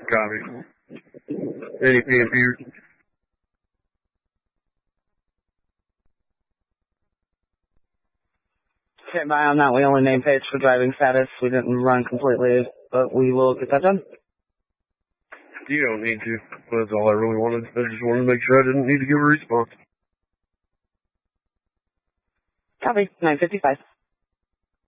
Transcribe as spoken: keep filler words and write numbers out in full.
Copy. Any P M P? Okay, bye on that. We only name page for driving status. We didn't run completely, but we will get that done. You don't need to. That's all I really wanted. I just wanted to make sure I didn't need to give a response. Copy. nine fifty-five.